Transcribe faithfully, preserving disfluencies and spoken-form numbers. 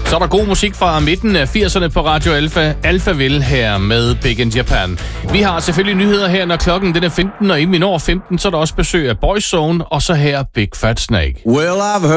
Så er der god musik fra midten af firserne på Radio Alpha. Alphaville her med Big in Japan. Vi har selvfølgelig nyheder her, når klokken den er femten, og inden vi når femten, så er der også besøg af Boyzone, og så her Big Fat Snake. Well, I've heard